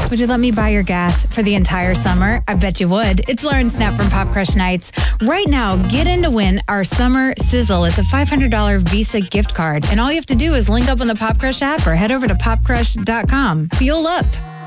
Would you let me buy your gas for the entire summer? I bet you would. It's Lauren Snap from Pop Crush Nights. Right now, get in to win our summer sizzle. It's a $500 Visa gift card. And all you have to do is link up on the Pop Crush app or head over to popcrush.com. Fuel up.